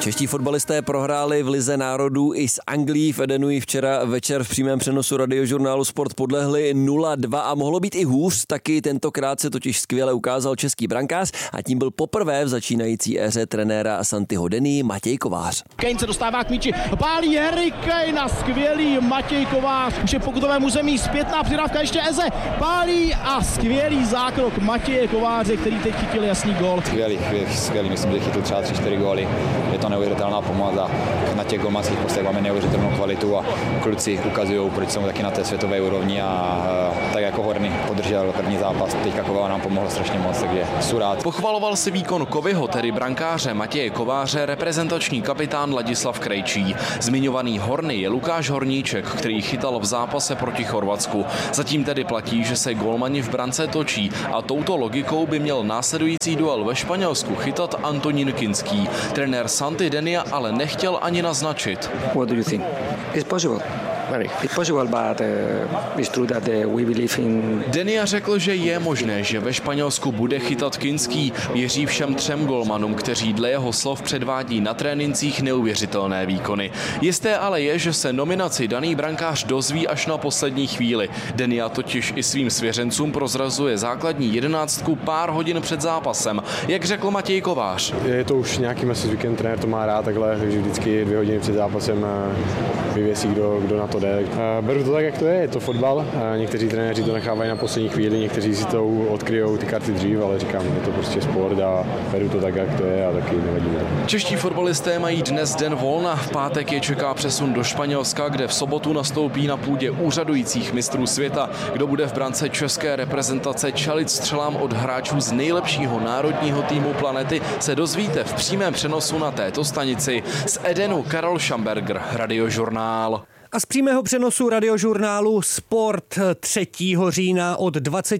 Čeští fotbalisté prohráli v Lize národů i s Anglií. V Edenu jí včera večer v přímém přenosu Radiožurnálu Sport podlehli 0-2 a mohlo být i hůř, taky tentokrát se totiž skvěle ukázal český brankář a tím byl poprvé v začínající éře trenéra Santiho Denny Matěj Kovář. Kane se dostává k míči, pálí Harry Kane a skvělý Matěj Kovář. Už je pokutovém území, zpětná přidávka ještě Eze, pálí a skvělý zákrok Matěje Kováře, který teď chytil jasný gól. Skvělý, myslím, že chytil třeba 3-4 góly. Je to neuvěřitelná pomoc a na těch golmanských postech máme neuvěřitelnou kvalitu a kluci ukazují, proč jsou taky na té světové úrovni a tak jako Horny podržel první zápas. Teďka Kova nám pomohl strašně moc, takže jsou rád. Pochvaloval si výkon Kovyho, tedy brankáře Matěje Kováře, reprezentační kapitán Ladislav Krejčí. Zmiňovaný Horny je Lukáš Horníček, který chytal v zápase proti Chorvatsku. Zatím tedy platí, že se golmani v brance točí a touto logikou by měl následující duel ve Španělsku chytat Antonín Kinský. Trenér Santi Denny ale nechtěl ani naznačit. What do you think? It's possible. It's possible, but it's true that we believe in... Denny řekl, že je možné, že ve Španělsku bude chytat Kinský. Věří všem 3 golmanům, kteří dle jeho slov předvádí na trénincích neuvěřitelné výkony. Jisté ale je, že se nominaci daný brankář dozví až na poslední chvíli. Denny totiž i svým svěřencům prozrazuje základní 11 pár hodin před zápasem, jak řekl Matěj Kovář. Je to už nějaký zvykem, trenér to má rád takhle, takže vždycky 2 hodiny před zápasem vyvěsí, kdo na to jde. Beru to tak, jak to je to fotbal. Někteří trenéři to nechávají na poslední chvíli, někteří si to odkryjou ty karty dřív, ale říkám, je to prostě sport a beru to tak, jak to je a taky nevadí to. Čeští fotbalisté mají dnes den volna. V pátek je čeká přesun do Španělska, kde v sobotu nastoupí na půdě úřadujících mistrů světa. Kdo bude v brance české reprezentace čelit střelám od hráčů z nejlepšího národního týmu planety, se dozvíte v přímém přenosu na této stanici. Z Edenu Karol Schamberger, Radiožurnál. A z přímého přenosu Radiožurnálu Sport 3. října od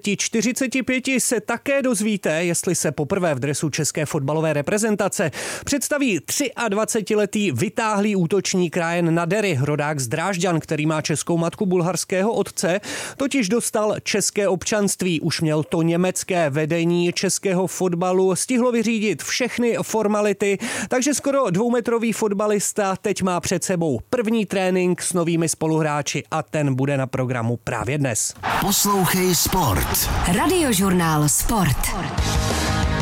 20:45 se také dozvíte, jestli se poprvé v dresu české fotbalové reprezentace představí 23letý vytáhlý útočník Ryan Nadery, rodák z Drážďan, který má českou matku bulharského otce, totiž dostal české občanství, už měl to německé. Vedení českého fotbalu stihlo vyřídit všechny formality, takže skoro 2metrový fotbalista teď má před sebou první trénink s novými spoluhráči a ten bude na programu právě dnes. Poslouchej Sport. Radiožurnál Sport.